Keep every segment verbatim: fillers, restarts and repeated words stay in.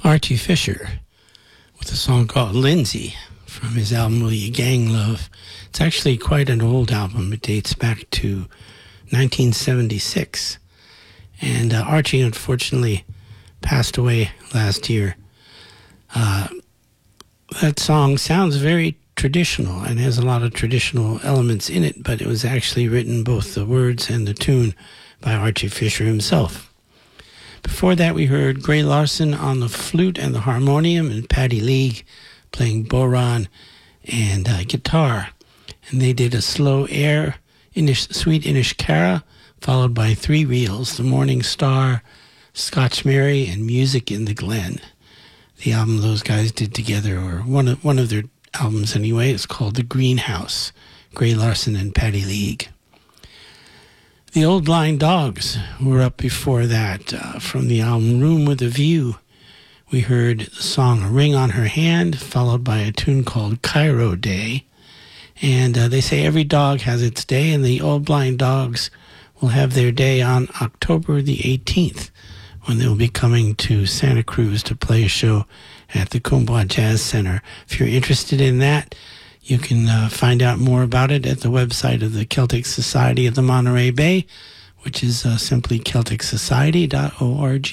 Archie Fisher with a song called Lindsay from his album Will You Gang Love. It's actually quite an old album. It dates back to nineteen seventy-six. And uh, Archie unfortunately passed away last year. Uh, that song sounds very traditional and has a lot of traditional elements in it, but it was actually written, both the words and the tune, by Archie Fisher himself. Before that, we heard Gray Larson on the flute and the harmonium, and Patty League playing bodhrán and uh, guitar. And they did a slow air, Inish, Sweet Inishkara, followed by three reels, The Morning Star, Scotch Mary, and Music in the Glen. The album those guys did together, or one of, one of their albums anyway, is called The Greenhouse, Gray Larson and Patty League. The Old Blind Dogs were up before that. Uh, from the album Room with a View, we heard the song Ring on Her Hand, followed by a tune called Cairo Day. And uh, they say every dog has its day, and the Old Blind Dogs will have their day on October the eighteenth, when they'll be coming to Santa Cruz to play a show at the Combois Jazz Center. If you're interested in that, you can uh, find out more about it at the website of the Celtic Society of the Monterey Bay, which is uh, simply celtic society dot org.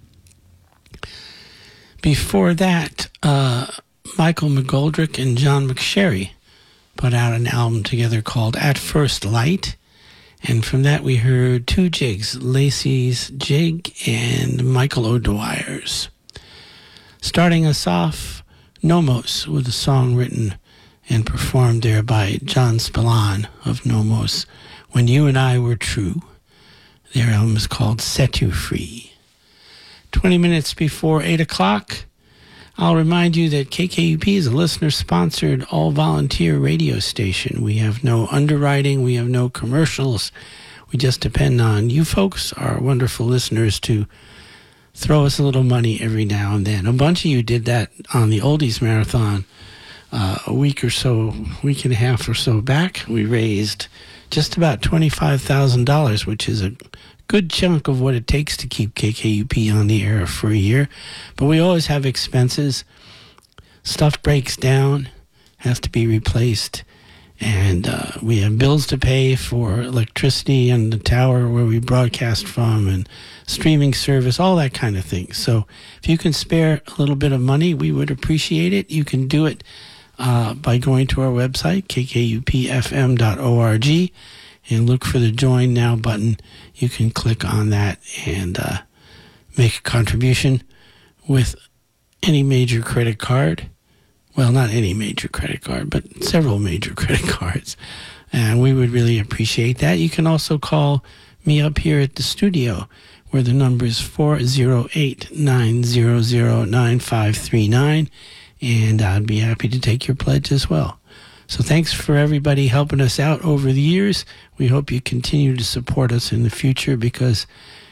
Before that, uh, Michael McGoldrick and John McSherry put out an album together called At First Light. And from that we heard two jigs, Lacey's Jig and Michael O'Dwyer's. Starting us off, Nomos, with a song written and performed there by John Spillane of Nomos, When You and I Were True. Their album is called Set You Free. Twenty minutes before eight o'clock, I'll remind you that K K U P is a listener-sponsored, all-volunteer radio station. We have no underwriting, we have no commercials. We just depend on you folks, our wonderful listeners, to throw us a little money every now and then. A bunch of you did that on the Oldies Marathon Uh, a week or so, week and a half or so back. We raised just about twenty-five thousand dollars, which is a good chunk of what it takes to keep K K U P on the air for a year. But we always have expenses. Stuff breaks down, has to be replaced, and uh, we have bills to pay for electricity and the tower where we broadcast from, and streaming service, all that kind of thing. So if you can spare a little bit of money, we would appreciate it. You can do it Uh, by going to our website, k k u p f m dot org, and look for the Join Now button. You can click on that and uh, make a contribution with any major credit card. Well, not any major credit card, but several major credit cards. And we would really appreciate that. You can also call me up here at the studio, where the number is four oh eight, nine hundred, nine five three nine. And I'd be happy to take your pledge as well. So thanks for everybody helping us out over the years. We hope you continue to support us in the future, because